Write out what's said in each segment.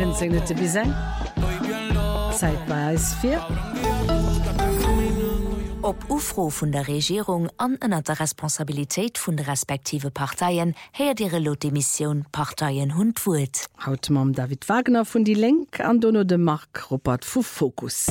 17 Minuten bis Zeit bei S4. Op Ufro vun der Regierung an ënner der Responsabiltäit vun de respektive Parteiien heiert ihre Lotemission Parteien hund wurt. Haut mam David Wagner vun die Lenk an Donno de Mark Robert vu Fokus.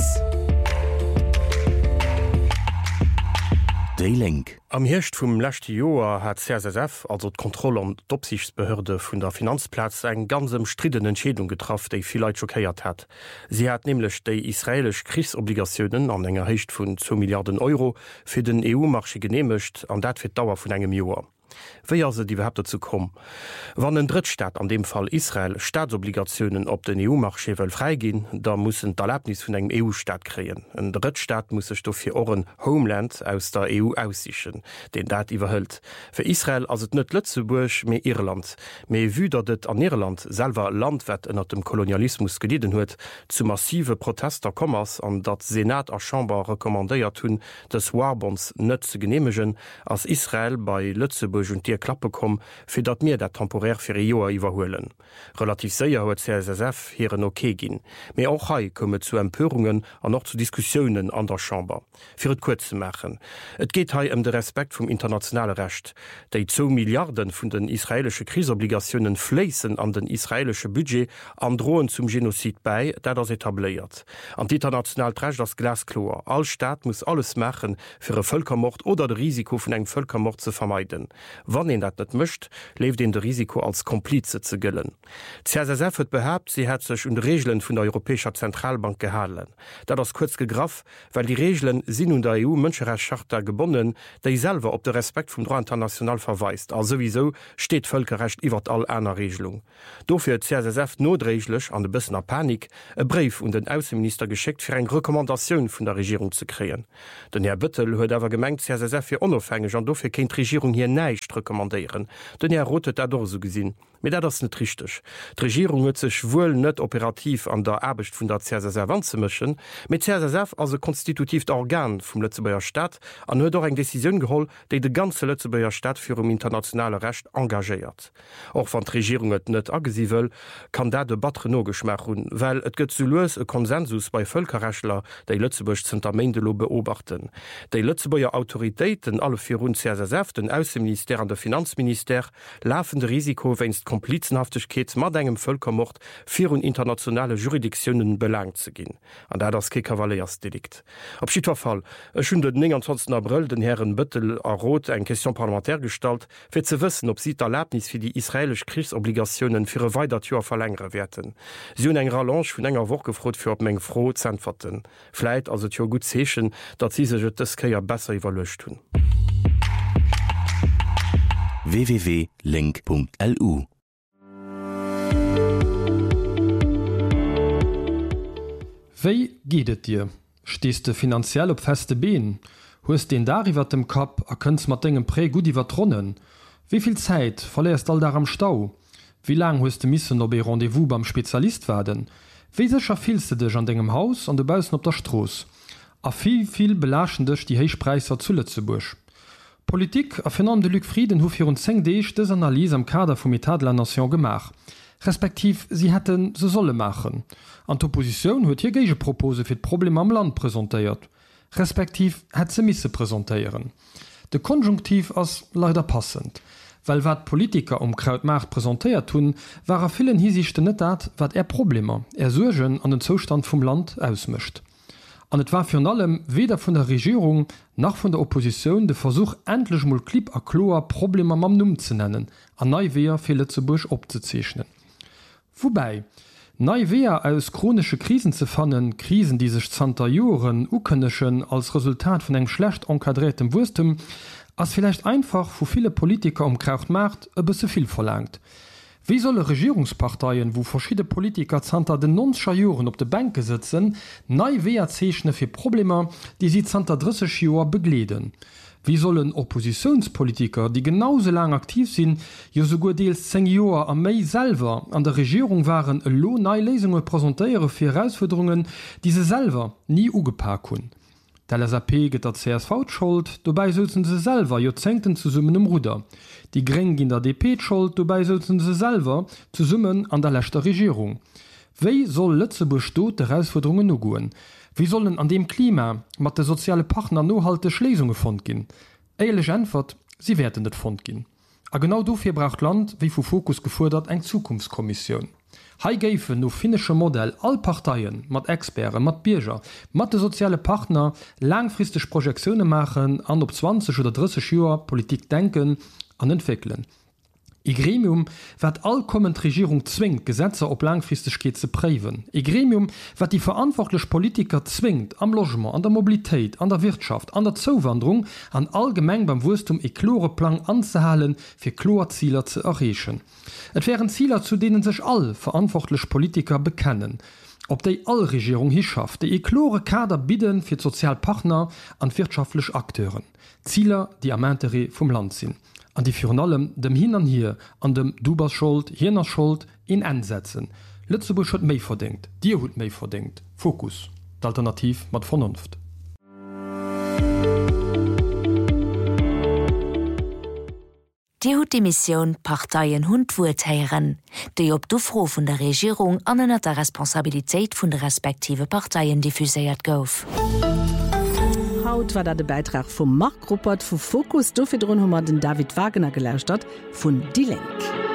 Am Hircht vum lächte Joer hat CSSF, also d' Kontroll- an d'Opsichtsbehörde vun der Finanzplatz eng ganzem striden Entschädung getraff, déi vielit schockéiert hat. Sie hat nämlich déi israelisch Kriegsobligationen an enger Hecht vun 2 Milliarden Euro fir den EU-Marche genehmigt, an dat fir d'Dauer vun engem Joer. Wéier se die überhaupt dazu kom? Wann en Drittstaat, an dem Fall Israel, Staatsobligationen op den EU-Marché wëll freigin, da mussssen d'Erlaubnis vun engem EU-Staat kreien. En Drittstaat musse stoff fir Ohren Homeland aus der EU aussichen, den dat iwwerhëlt. Für Israel ass et net Lützeburg méi Irland, méi wüder et an Irland selver Landwett ënner dem Kolonialismus geleden huet, zu massive Protester kommers an dat Senat a Chamber rekommandéiert hunn, des Warbonds net ze genehmegen, as Israel bei Lützeburg und Dir klappe kom, fir dat mir dat temporär fir Joer iwwerhoelen. Relativ séier huet CSSF hireieren okay ginn. Mei auch hai komme zu Empörungen an noch zu Diskussionen an der Chamber. Fir et kurz ze machen. Et geht hai de Respekt vum internationale Recht. Déi 2 Milliarden vun den israelsche Krisobligationen fleessen an den israelsche Budget an droen zum Genozid bei, dat das etetaléiert. An international Recht das Glasklor. All Staat muss alles machen fir e Völkermord oder de Risiko vun eng Völkermord zu vermeiden. Wann en dat net mischt, leef den de Risiko als Komplize ze gillen. CSSF huet behabt, sie hat sech de Regeln vun der Europäischer Zentralbank gehalen. Dat das kurz gegraf, weil die Regeln sinn und der EU-Mënscherechtscharta gebunden, déi selber op de Respekt vum Droit international verweist. Also sowieso steht Völkerrecht iwwer all einer Regelung. Dofir CSSF notreglech an de bëssener Panik e Brief und den Außenminister geschickt fir eng Rekommandaioun vun der Regierung zu kreen. Den Herr Büttel huet awer gemengt CSSF fir onofhängig an dofir kenint Regierung hier neicht rekommandieren. Den Herr rotet dadurch so gesinn. Mit das net richtig. Die Regierung huet sech wohl net operativ an der Erbecht vun der CSSF anzumischen, mit CSSF as konstitutiv Organ vum Lützebauer Staat an huet doch eng Decision geholl, déi de ganze Lützebauer Staat fir internationale Recht engagéiert. Auch wann d' Regierung et net agesiwel, kann dat de Battre no geschmach hun, weil et gëtt zu loes e Konsensus bei Völkerrechtler, déi Lützeburg Zentermendelo beobachten. Déi Lützebauer Autoritéiten alle fir rund CSSF, den Außenminister an der Finanzminister, lafende Risiko wennst Komplizenhaftigkeit mat engem Völkermord fir un internationale Jurisdiktionen belangt ze ginn. An der das Kavaléersdelikt. Op Schitterfall hun den 29. April den Herren Büttel a Roth eng Question parlamentär stalt, fir ze wissen, ob sie d'Erlaubnis fir die israelisch Kriegsobligationen fir e weiter Tür verlängere werden. Sie hun eng Rallonge vun enger Woche gefrot fir op mengg froh zenferten. Fleit also Tür gut zechen, dat sie se deskeier besser iwwerlecht hun. www.link.lu Wéi giet dir? Stehst du finanziell op feste Been? Huest den dariwwer dem Kap a kënst mat engem Pré gut iwwer tronnen? Wieviel Zeit verläst all da am Stau? Wie lang huest du missen op e Rendevous beim Spezialist werden? Wie secher fielst du dech an degem Haus an de Bausen op der Stroos? A viel belaschen dech die Heichpreiser zu Lützeburg. Politik a Fernand de Luc Frieden huf hun 10 Deeg des Analyse am Kader vum Etat de la Nation gemach. Respektiv sie hätten se solle machen. An d'Opposition huet hier geige Propose fir d' Problem am Land präsentéiert. Respektiv het ze misse präsentéieren. De Konjunktiv ass leider passend. Weil wat Politiker Krautmarkt präsentéiert hunn, war vielen hiesichte net dat, wat Probleme, Surgen an den Zustand vum Land ausmischt. An et war fir allem weder vun der Regierung nach vun der Opposition de Versuch endlich mul klipp a Kloer Probleme mam Numm zu nennen, an Neiweer fir Lützeburg opzuzeichnen. Wobei, Neiweer aus chronische Krisen zu fannen, Krisen die sich zanter Joren ukënnechen als Resultat von eng schlecht enkadriertem Wurstem, als vielleicht einfach wo viele Politiker Krautmarkt e bisse viel verlangt. Wie solle Regierungsparteien, wo verschiedene Politiker zanter den 90er Joren op de Bänke sitzen, Neiweer zeichne fir Probleme, die sie zanter 30 Joer begleden? Wie sollen Oppositionspolitiker, die genauso lang aktiv sind, jo sogar deels 10 Joer am Mei selber an der Regierung waren Lohneilesungen präsentiere für Herausforderungen, die sie selber nie ugepackt hun. Der LAP get der CSV schuld, dabei sollten sie selber Jahrzehnten zu summen im Ruder. Die Greng in der DP schuld, dabei sollten sie selber zu summen an der letzten Regierung. Wéi soll Lützeburg sto de Herausforderungen no goen? Wie sollen an dem Klima mat de soziale Partner nohalte Schlesungen fond gin? Eilech Antwort, sie werden net fond gin. A genau dofir braucht Land, wie vu Fokus gefordert eng Zukunftskommission. Hei géifen no finnesche Modell all Parteiien, mat Experen, mat Bierger, mat de soziale Partner langfristig Projektionen machen, an op 20 oder 30 Joer Politik denken, an entwickeln. E Gremium wat allkommen Regierung zwingt, Gesetze op Langfristigkeit ze präven. E Gremium wat die verantwortlich Politiker zwingt, am Logement, an der Mobilität, an der Wirtschaft, an der Zuwanderung, an allgemeng beim Wurstum e Chloreplan anzuhalen, fir Chlorziele zu erreichen. Et wären Ziele, zu denen sich all verantwortlich Politiker bekennen. Ob die Allregierung hier schafft, die klare Kader bieten für Sozialpartner an wirtschaftliche Akteuren. Ziele, die am Ende vom Land sind. An die für allem dem Hin an hier, an dem Duberschuld, jener Schuld in einsetzen. Lützeburg hat mehr verdient, dir hat mehr verdient. Fokus. Die Alternative mit Vernunft. Die hut die Mission Parteien hundwurtheieren, die op du froh vun der Regierung annnen der Responsabilität vun der respektive Parteien diffuséiert gouf. Haut war da der Beitrag vom Mark Ruppert vu Fokus dofir run den David Wagner gelauscht hat vun Die Lenk.